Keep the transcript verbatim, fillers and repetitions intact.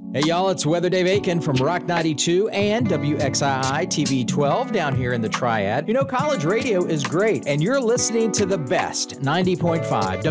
Hey, y'all, it's Weather Dave Aiken from Rock ninety-two and W X I I T V twelve down here in the Triad. You know, college radio is great, and you're listening to the best ninety point five